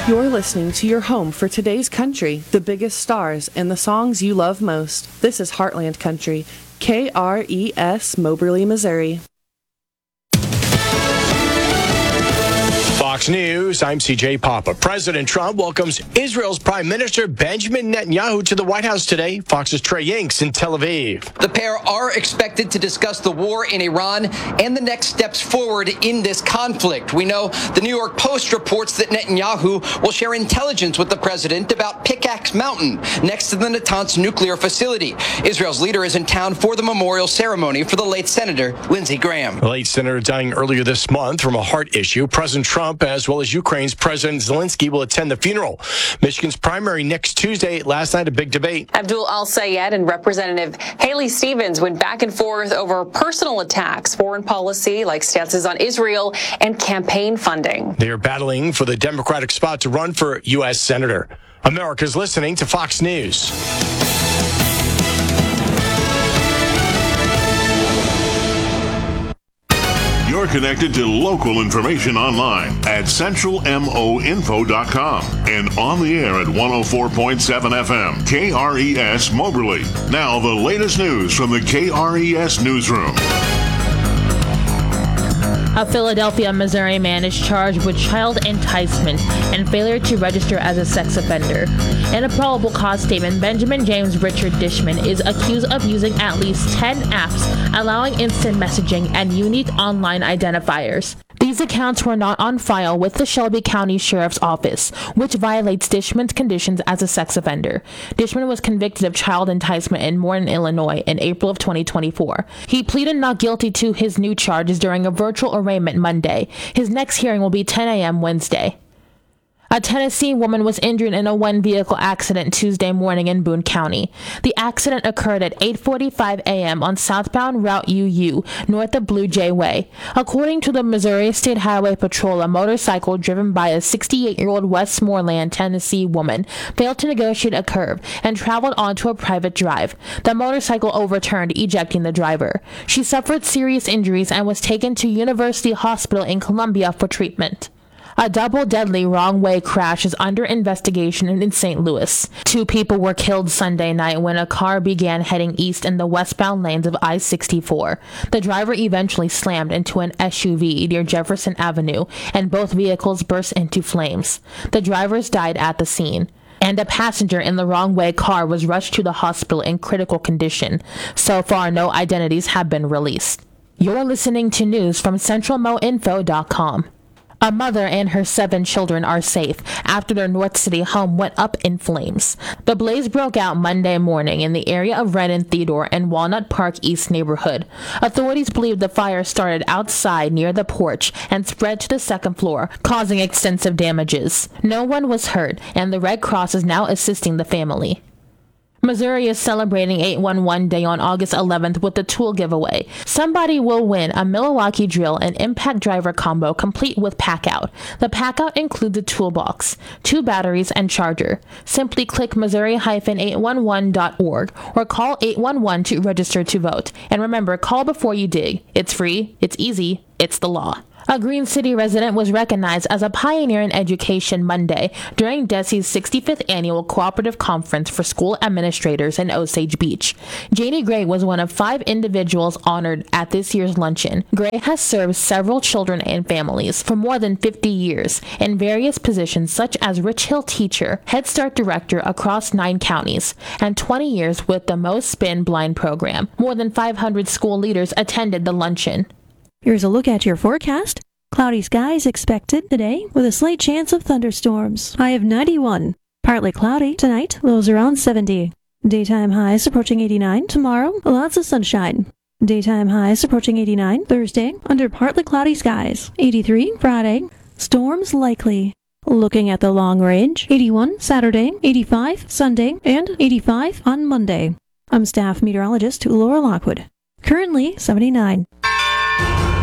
You're listening to your home for today's country, the biggest stars, and the songs you love most. This is Heartland Country, KRES, Moberly, Missouri. Fox News, I'm CJ Papa. President Trump welcomes Israel's Prime Minister Benjamin Netanyahu to the White House today. Fox's Trey Yanks in Tel Aviv. The pair are expected to discuss the war in Iran and the next steps forward in this conflict. We know the New York Post reports that Netanyahu will share intelligence with the president about Pickaxe Mountain, next to the Natanz nuclear facility. Israel's leader is in town for the memorial ceremony for the late Senator Lindsey Graham. The late senator dying earlier this month from a heart issue. President Trump, as well as Ukraine's President Zelensky, will attend the funeral. Michigan's primary next Tuesday. Last night, a big debate. Abdul Al-Sayed and Representative Haley Stevens went back and forth over personal attacks, foreign policy, like stances on Israel, and campaign funding. They are battling for the Democratic spot to run for U.S. Senator. America's listening to Fox News. You're connected to local information online at centralmoinfo.com and on the air at 104.7 FM, KRES Moberly. Now the latest news from the KRES Newsroom. A Philadelphia, Missouri man is charged with child enticement and failure to register as a sex offender. In a probable cause statement, Benjamin James Richard Dishman is accused of using at least 10 apps allowing instant messaging and unique online identifiers. These accounts were not on file with the Shelby County Sheriff's Office, which violates Dishman's conditions as a sex offender. Dishman was convicted of child enticement in Morton, Illinois in April of 2024. He pleaded not guilty to his new charges during a virtual arraignment Monday. His next hearing will be 10 a.m. Wednesday. A Tennessee woman was injured in a one-vehicle accident Tuesday morning in Boone County. The accident occurred at 8:45 a.m. on southbound Route UU, north of Blue Jay Way. According to the Missouri State Highway Patrol, a motorcycle driven by a 68-year-old Westmoreland, Tennessee woman failed to negotiate a curve and traveled onto a private drive. The motorcycle overturned, ejecting the driver. She suffered serious injuries and was taken to University Hospital in Columbia for treatment. A double deadly wrong-way crash is under investigation in St. Louis. 2 people were killed Sunday night when a car began heading east in the westbound lanes of I-64. The driver eventually slammed into an SUV near Jefferson Avenue, and both vehicles burst into flames. The drivers died at the scene, and a passenger in the wrong-way car was rushed to the hospital in critical condition. So far, no identities have been released. You're listening to news from CentralMoInfo.com. A mother and her 7 children are safe after their North City home went up in flames. The blaze broke out Monday morning in the area of Red and Theodore and Walnut Park East neighborhood. Authorities believe the fire started outside near the porch and spread to the second floor, causing extensive damages. No one was hurt, and the Red Cross is now assisting the family. Missouri is celebrating 811 Day on August 11th with the tool giveaway. Somebody will win a Milwaukee drill and impact driver combo complete with pack-out. The pack-out includes a toolbox, 2 batteries, and charger. Simply click Missouri-811.org or call 811 to register to vote. And remember, call before you dig. It's free, it's easy, it's the law. A Green City resident was recognized as a pioneer in education Monday during DESE's 65th Annual Cooperative Conference for School Administrators in Osage Beach. Janie Gray was one of 5 individuals honored at this year's luncheon. Gray has served several children and families for more than 50 years in various positions such as Rich Hill teacher, Head Start director across 9 counties, and 20 years with the Mo Spin Blind program. More than 500 school leaders attended the luncheon. Here's a look at your forecast. Cloudy skies expected today with a slight chance of thunderstorms. High of 91. Partly cloudy tonight, lows around 70. Daytime highs approaching 89. Tomorrow, lots of sunshine. Daytime highs approaching 89. Thursday, under partly cloudy skies. 83. Friday, storms likely. Looking at the long range, 81 Saturday, 85 Sunday, and 85 on Monday. I'm staff meteorologist Laura Lockwood. Currently 79.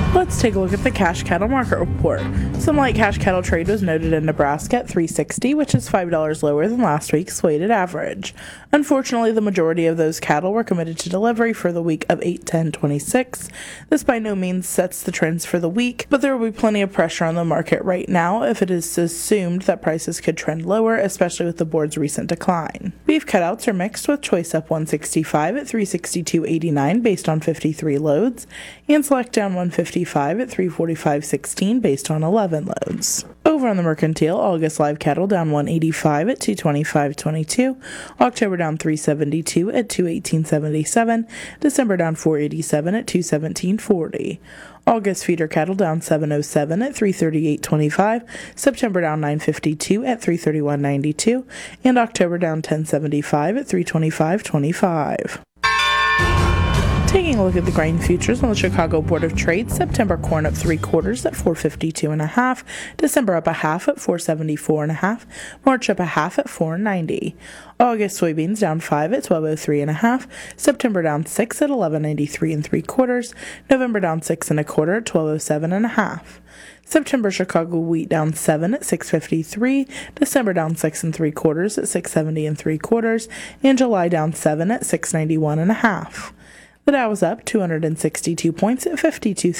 Let's take a look at the cash cattle market report. Some light cash cattle trade was noted in Nebraska at $360, which is $5 lower than last week's weighted average. Unfortunately, the majority of those cattle were committed to delivery for the week of 8/10/26. This by no means sets the trends for the week, but there will be plenty of pressure on the market right now if it is assumed that prices could trend lower, especially with the board's recent decline. Beef cutouts are mixed, with choice up 165 at $362.89 based on 53 loads, and select down 155 at $345.16 based on 11 loads. Over on the mercantile, August live cattle down 185 at $225.22, October down 372 at $218.77, December down 487 at $217.40. August feeder cattle down 707 at $338.25, September down 952 at $331.92, and October down 1075 at $325.25. Taking a look at the grain futures on the Chicago Board of Trade, September corn up 3/4 at $452.50, December up 1/2 at $474.50, March up 1/2 at $490. August soybeans down 5 at $1203.50, September down 6 at $1193 3/4, November down 6 1/4 at $1207.50. September Chicago wheat down 7 at $653, December down 6 3/4 at $670 3/4, and July down 7 at $691.50. The Dow was up 262 points at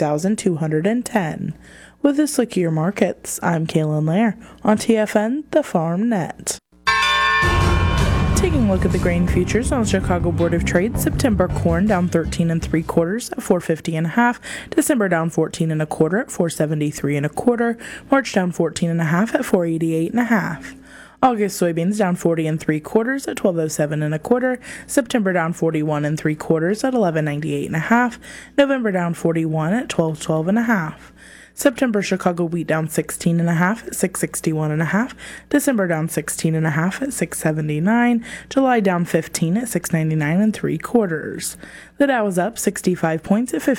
52,210. With this look at your markets, I'm Kaylin Lair on TFN, the Farm Net. Taking a look at the grain futures on the Chicago Board of Trade, September corn down 13 3/4 at $450.50, December down 14 1/4 at $473 1/4, March down 14 1/2 at $488.50. August soybeans down 40 3/4 at $1207 1/4, September down 41 3/4 at $1198.50, November down 41 at $1212.50. September Chicago wheat down 16 1/2 at $661.50, December down 16 1/2 at $679, July down 15 at $699 3/4. The Dow was up 65 points at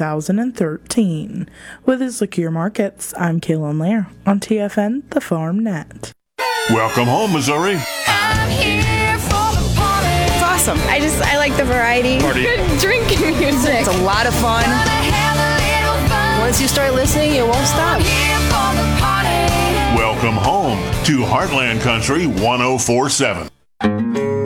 52,013. With this look at your markets, I'm Kaylin Lair on TFN, the Farm Net. Welcome home, Missouri. I'm here for the party. It's awesome. I like the variety. Party. Good drinking music. It's a lot of fun. Once you start listening, you won't stop. Welcome home to Heartland Country 104.7.